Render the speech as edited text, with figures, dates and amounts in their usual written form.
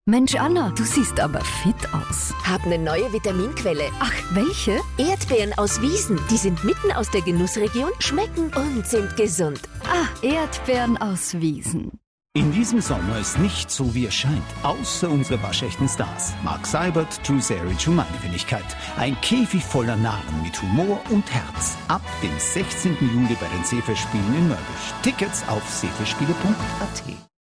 Mensch Anna, du siehst aber fit aus. Hab eine neue Vitaminquelle. Ach, welche? Erdbeeren aus Wiesen. Die sind mitten aus der Genussregion, schmecken und sind gesund. Ah, Erdbeeren aus Wiesen. In diesem Sommer ist nicht so, wie es scheint. Außer unsere waschechten Stars. Mark Seibert, Drew Sarich und meine Wenigkeit. Ein Käfig voller Narren mit Humor und Herz. Ab dem 16. Juli bei den Seefestspielen in Mörbisch. Tickets auf seefestspiele.at.